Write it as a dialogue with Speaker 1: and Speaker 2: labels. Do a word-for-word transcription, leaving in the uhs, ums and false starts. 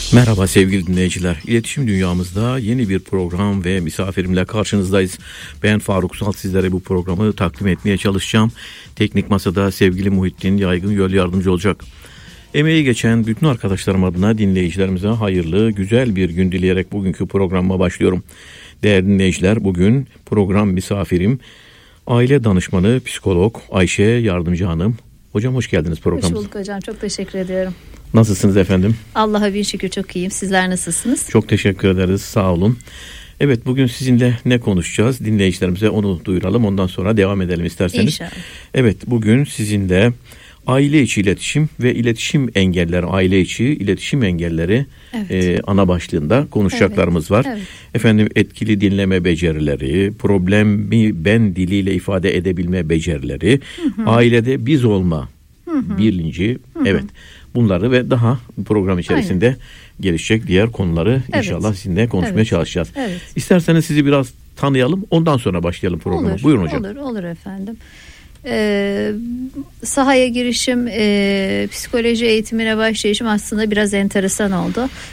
Speaker 1: Merhaba sevgili dinleyiciler. İletişim dünyamızda yeni bir program ve misafirimle karşınızdayız. Ben Faruk Sal, sizlere bu programı takdim etmeye çalışacağım. Teknik masada sevgili Muhittin Yaygın yol yardımcı olacak. Emeği geçen bütün arkadaşlarım adına dinleyicilerimize hayırlı, güzel bir gün dileyerek bugünkü programıma başlıyorum. Değerli dinleyiciler, bugün program misafirim aile danışmanı, psikolog Ayşe Yardımcı Hanım. Hocam hoş geldiniz programımıza.
Speaker 2: Hoş bulduk hocam, çok teşekkür ediyorum.
Speaker 1: Nasılsınız efendim?
Speaker 2: Allah'a bin şükür çok iyiyim. Sizler nasılsınız?
Speaker 1: Çok teşekkür ederiz, sağ olun. Evet, bugün sizinle ne konuşacağız? Dinleyicilerimize onu duyuralım, ondan sonra devam edelim isterseniz.
Speaker 2: İnşallah.
Speaker 1: Evet, bugün sizinle aile içi iletişim ve iletişim engelleri, aile içi iletişim engelleri
Speaker 2: Evet.
Speaker 1: e, ana başlığında konuşacaklarımız
Speaker 2: Evet,
Speaker 1: var.
Speaker 2: evet.
Speaker 1: Efendim, etkili dinleme becerileri, problemi ben diliyle ifade edebilme becerileri,
Speaker 2: Hı hı.
Speaker 1: ailede biz olma
Speaker 2: Hı hı.
Speaker 1: bilinci,
Speaker 2: Hı hı.
Speaker 1: evet. Bunları ve daha program içerisinde
Speaker 2: Aynen.
Speaker 1: gelişecek diğer konuları
Speaker 2: Evet.
Speaker 1: inşallah sizinle konuşmaya
Speaker 2: Evet.
Speaker 1: çalışacağız.
Speaker 2: Evet.
Speaker 1: İsterseniz sizi biraz tanıyalım, ondan sonra başlayalım programa.
Speaker 2: Olur,
Speaker 1: Buyurun hocam.
Speaker 2: Olur, olur efendim. Ee, sahaya girişim, e, psikoloji eğitimine başlayışım aslında biraz enteresan oldu.